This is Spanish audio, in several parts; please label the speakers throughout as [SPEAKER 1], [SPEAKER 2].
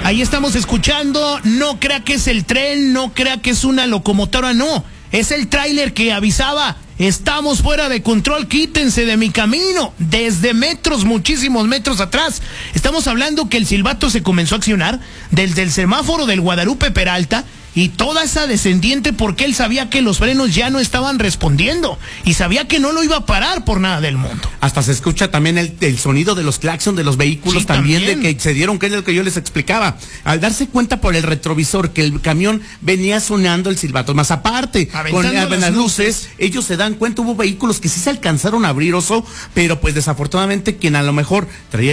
[SPEAKER 1] Ahí estamos escuchando, no crea que es el tren, no crea que es una locomotora, no. Es el tráiler que avisaba, estamos fuera de control, quítense de mi camino, desde metros, muchísimos metros atrás. Estamos hablando que el silbato se comenzó a accionar desde el semáforo del Guadalupe Peralta y toda esa descendiente porque él sabía que los frenos ya no estaban respondiendo y sabía que no lo iba a parar por nada del mundo.
[SPEAKER 2] Hasta se escucha también el sonido de los claxon de los vehículos, sí, también de que se dieron, que es lo que yo les explicaba. Al darse cuenta por el retrovisor que el camión venía sonando el silbato, más aparte, con las luces, ellos se dan cuenta, hubo vehículos que sí se alcanzaron a abrir, Oso, pero pues desafortunadamente quien a lo mejor traía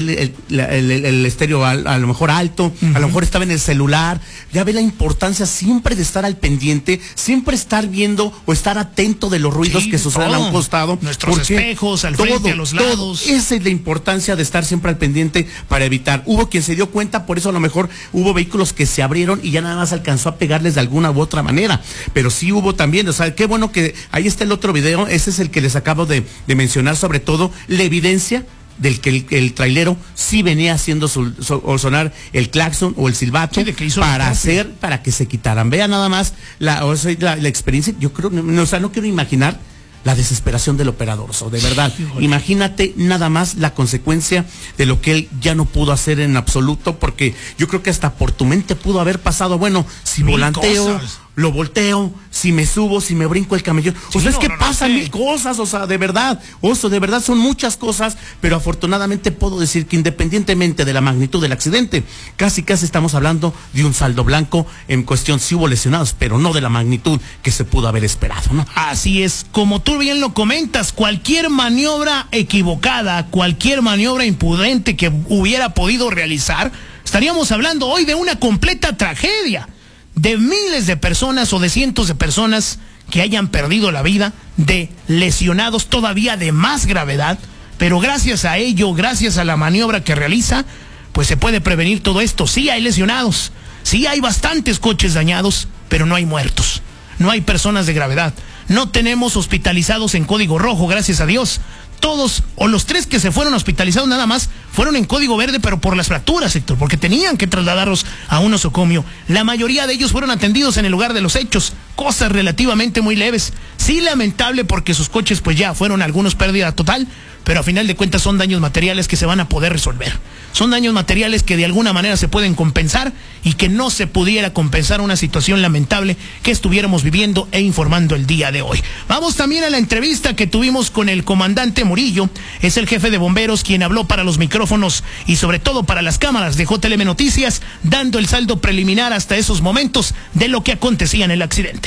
[SPEAKER 2] el estéreo a lo mejor alto, a lo mejor estaba en el celular, ya ve la importancia siempre de estar al pendiente, siempre estar viendo o estar atento de los ruidos que suceden a un costado.
[SPEAKER 1] Nuestros espejos, al frente, a los lados.
[SPEAKER 2] Esa es la importancia de estar siempre al pendiente para evitar. Hubo quien se dio cuenta, por eso a lo mejor hubo vehículos que se abrieron y ya nada más alcanzó a pegarles de alguna u otra manera. Pero sí hubo también, o sea, qué bueno que ahí está el otro video, ese es el que les acabo de mencionar, sobre todo la evidencia del que el trailero sí venía haciendo sonar el claxon o el silbato, sí, para que se quitaran. Vean nada más la experiencia. Yo creo, no quiero imaginar la desesperación del operador, de verdad. Imagínate nada más la consecuencia de lo que él ya no pudo hacer en absoluto, porque yo creo que hasta por tu mente pudo haber pasado, bueno, si volanteo, lo volteo, si me subo, si me brinco el camellón. Sí, o sea, es que pasan mil cosas, o sea, de verdad, Oso, de verdad son muchas cosas, pero afortunadamente puedo decir que independientemente de la magnitud del accidente, casi estamos hablando de un saldo blanco en cuestión, sí hubo lesionados, pero no de la magnitud que se pudo haber esperado, ¿no?
[SPEAKER 1] Así es, como tú bien lo comentas, cualquier maniobra equivocada, cualquier maniobra imprudente que hubiera podido realizar, estaríamos hablando hoy de una completa tragedia, de miles de personas o de cientos de personas que hayan perdido la vida, de lesionados todavía de más gravedad, pero gracias a ello, gracias a la maniobra que realiza, pues se puede prevenir todo esto. Sí hay lesionados, sí hay bastantes coches dañados, pero no hay muertos, no hay personas de gravedad, no tenemos hospitalizados en código rojo, gracias a Dios. Todos, o los 3 que se fueron hospitalizados nada más, fueron en código verde, pero por las fracturas, Héctor, porque tenían que trasladarlos a un nosocomio. La mayoría de ellos fueron atendidos en el lugar de los hechos, cosas relativamente muy leves. Sí, lamentable porque sus coches pues ya fueron algunos pérdida total, pero a final de cuentas son daños materiales que se van a poder resolver. Son daños materiales que de alguna manera se pueden compensar y que no se pudiera compensar una situación lamentable que estuviéramos viviendo e informando el día de hoy. Vamos también a la entrevista que tuvimos con el comandante Murillo, es el jefe de bomberos quien habló para los micrófonos y sobre todo para las cámaras de JLM Noticias, dando el saldo preliminar hasta esos momentos de lo que acontecía en el accidente.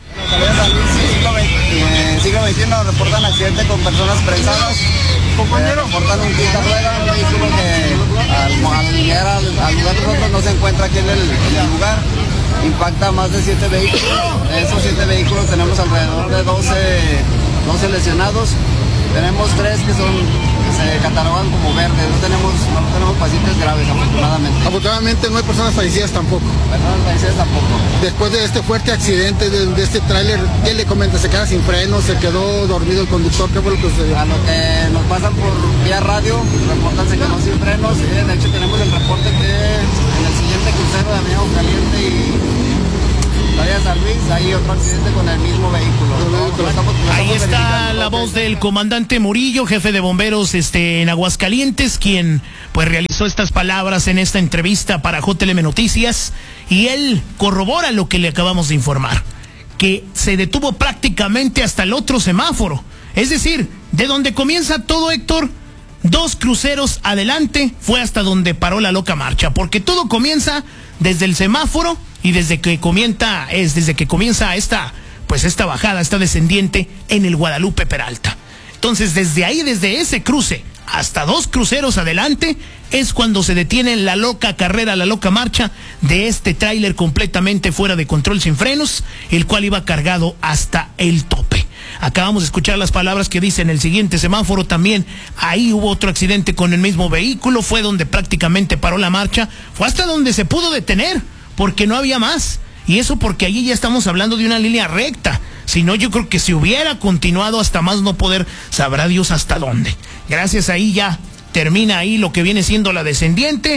[SPEAKER 3] Siglo XXI reportan accidente con personas prensadas. Compañero, reportan un quinta-rueda, un vehículo que al llegar al lugar de nosotros no se encuentra aquí en el lugar. Impacta más de 7 vehículos. De esos 7 vehículos tenemos alrededor de 12 lesionados. Tenemos 3 que se catalogan como verdes. No tenemos pacientes graves, afortunadamente.
[SPEAKER 4] Afortunadamente no hay personas fallecidas tampoco. Después de este fuerte accidente de este tráiler, ¿qué le comenta? ¿Se queda sin frenos? ¿Se quedó dormido el conductor? ¿Qué fue lo que sucedió?
[SPEAKER 3] A lo que nos pasan por vía radio, reportan se quedó sin frenos. De hecho tenemos el reporte que en el siguiente crucero de Avenida Caliente y San Luis, hay otro accidente con el mismo vehículo.
[SPEAKER 1] Ahí está la voz del comandante Murillo, jefe de bomberos en Aguascalientes, quien pues realizó estas palabras en esta entrevista para JLM Noticias, y él corrobora lo que le acabamos de informar, que se detuvo prácticamente hasta el otro semáforo. Es decir, de donde comienza todo, Héctor, 2 cruceros adelante fue hasta donde paró la loca marcha, porque todo comienza desde el semáforo y desde que comienza esta bajada, esta descendiente en el Guadalupe Peralta. Entonces, desde ahí, desde ese cruce hasta 2 cruceros adelante, es cuando se detiene la loca carrera, la loca marcha de este tráiler completamente fuera de control, sin frenos, el cual iba cargado hasta el tope. Acabamos de escuchar las palabras que dice en el siguiente semáforo también. Ahí hubo otro accidente con el mismo vehículo, fue donde prácticamente paró la marcha, fue hasta donde se pudo detener, porque no había más. Y eso porque allí ya estamos hablando de una línea recta. Si no, yo creo que si hubiera continuado hasta más no poder, sabrá Dios hasta dónde. Gracias, ahí ya termina ahí lo que viene siendo la descendiente.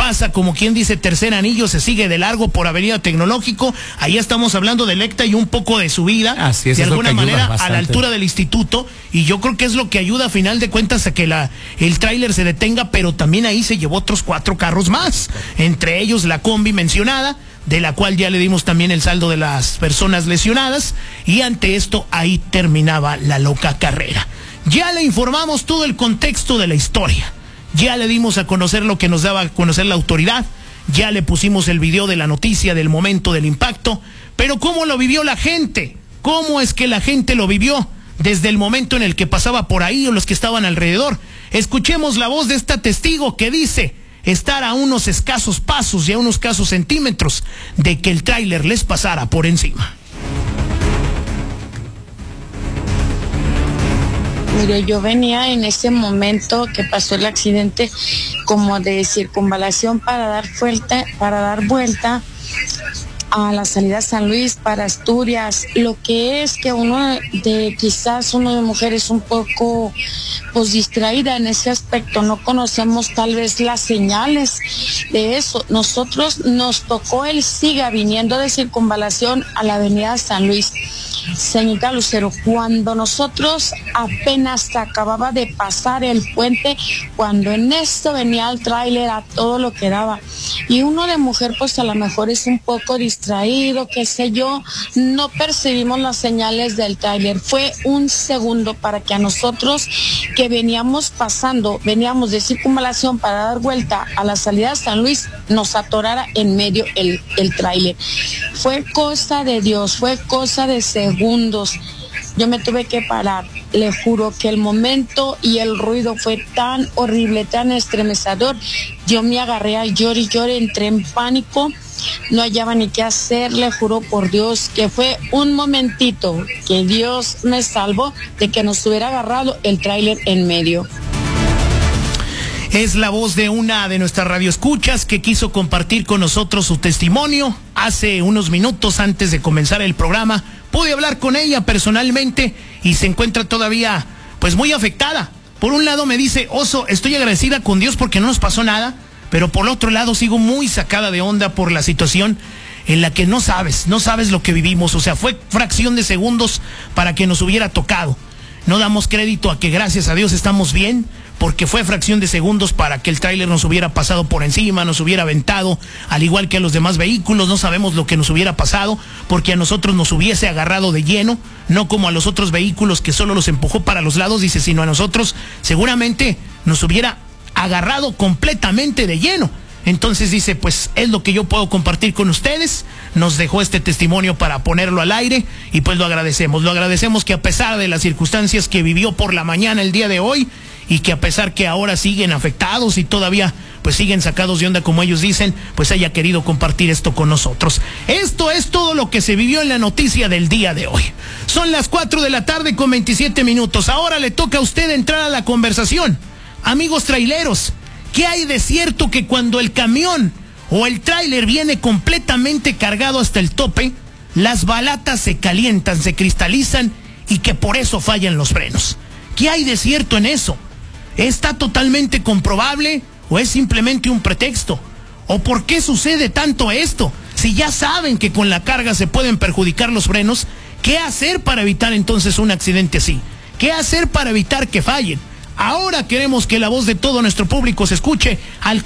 [SPEAKER 1] pasa, como quien dice, tercer anillo, se sigue de largo por Avenida Tecnológico. Ahí estamos hablando de Lecta y un poco de subida,
[SPEAKER 2] así es,
[SPEAKER 1] de alguna manera,
[SPEAKER 2] bastante.
[SPEAKER 1] a la altura del instituto. Y yo creo que es lo que ayuda a final de cuentas a que el tráiler se detenga, pero también ahí se llevó otros 4 carros más. Entre ellos la combi mencionada, de la cual ya le dimos también el saldo de las personas lesionadas, y ante esto ahí terminaba la loca carrera. Ya le informamos todo el contexto de la historia, ya le dimos a conocer lo que nos daba a conocer la autoridad, ya le pusimos el video de la noticia del momento del impacto, pero ¿cómo lo vivió la gente? ¿Cómo es que la gente lo vivió desde el momento en el que pasaba por ahí o los que estaban alrededor? Escuchemos la voz de esta testigo que dice estar a unos escasos pasos y a unos escasos centímetros de que el tráiler les pasara por encima.
[SPEAKER 5] Mire, yo venía en ese momento que pasó el accidente como de circunvalación para dar vuelta a la salida a San Luis para Asturias. Lo que es que quizás uno de mujeres un poco pues distraída en ese aspecto, no conocemos tal vez las señales de eso. Nosotros nos tocó el siga viniendo de circunvalación a la avenida San Luis. Señorita Lucero, cuando nosotros apenas acababa de pasar el puente, cuando en esto venía el tráiler a todo lo que daba, y uno de mujer pues a lo mejor es un poco distraído, qué sé yo, no percibimos las señales del tráiler. Fue un segundo para que a nosotros que veníamos de circunvalación para dar vuelta a la salida de San Luis, nos atorara en medio el tráiler. Fue cosa de Dios, fue cosa de segundos. Yo me tuve que parar. Le juro que el momento y el ruido fue tan horrible, tan estremecedor. Yo me agarré a llorar y lloré, entré en pánico. No hallaba ni qué hacer. Le juro por Dios que fue un momentito que Dios me salvó de que nos hubiera agarrado el tráiler en medio.
[SPEAKER 1] Es la voz de una de nuestras radioescuchas que quiso compartir con nosotros su testimonio. Hace unos minutos antes de comenzar el programa pude hablar con ella personalmente y se encuentra todavía pues muy afectada. Por un lado me dice: Oso, estoy agradecida con Dios porque no nos pasó nada, pero por otro lado sigo muy sacada de onda por la situación en la que no sabes lo que vivimos. O sea, fue fracción de segundos para que nos hubiera tocado. No damos crédito a que gracias a Dios estamos bien, porque fue fracción de segundos para que el tráiler nos hubiera pasado por encima, nos hubiera aventado, al igual que a los demás vehículos. No sabemos lo que nos hubiera pasado, porque a nosotros nos hubiese agarrado de lleno, no como a los otros vehículos que solo los empujó para los lados, dice, sino a nosotros seguramente nos hubiera agarrado completamente de lleno. Entonces dice, pues es lo que yo puedo compartir con ustedes. Nos dejó este testimonio para ponerlo al aire y pues lo agradecemos que a pesar de las circunstancias que vivió por la mañana el día de hoy, y que a pesar que ahora siguen afectados y todavía pues siguen sacados de onda como ellos dicen, pues haya querido compartir esto con nosotros. Esto es todo lo que se vivió en la noticia del día de hoy. Son las 4:27 p.m. Ahora le toca a usted entrar a la conversación. Amigos traileros, ¿qué hay de cierto que cuando el camión o el tráiler viene completamente cargado hasta el tope, las balatas se calientan, se cristalizan y que por eso fallan los frenos? ¿Qué hay de cierto en eso? ¿Está totalmente comprobable o es simplemente un pretexto? ¿O por qué sucede tanto esto? Si ya saben que con la carga se pueden perjudicar los frenos, ¿qué hacer para evitar entonces un accidente así? ¿Qué hacer para evitar que fallen? Ahora queremos que la voz de todo nuestro público se escuche al